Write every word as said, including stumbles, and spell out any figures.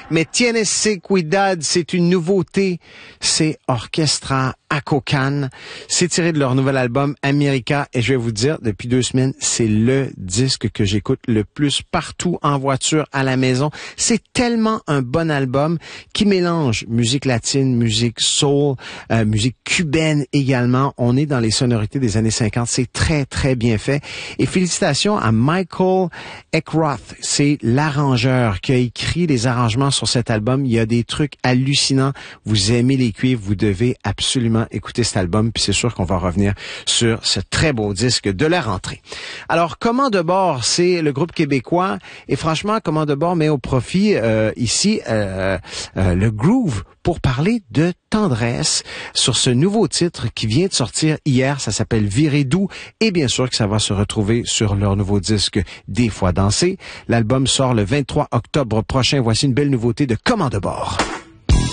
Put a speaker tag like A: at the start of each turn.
A: Mais Tienes Cuidad, c'est une nouveauté. C'est Orchestra Acocan. C'est tiré de leur nouvel album America. Et je vais vous dire, depuis deux semaines, c'est le disque que j'écoute le plus partout en voiture, à la maison. C'est tellement un bon album qui mélange musique latine, musique soul, euh, musique cubaine également. On est dans les sonorités des années cinquante. C'est très, très bien fait. Et félicitations à Michael Eckroth. C'est l'arrangeur qui a écrit les arrangements sur cet album. Il y a des trucs hallucinants. Vous aimez les cuivres, vous devez absolument écouter cet album, puis c'est sûr qu'on va revenir sur ce très beau disque de la rentrée. Alors, Comment de bord, c'est le groupe québécois, et franchement, Comment de bord met au profit euh, ici euh, euh, le groove pour parler de tendresse sur ce nouveau titre qui vient de sortir hier. Ça s'appelle Virer doux, et bien sûr que ça va se retrouver sur leur nouveau disque Des fois dansé. L'album sort le vingt-trois octobre prochain. Voici une belle nouveauté de Comment de bord.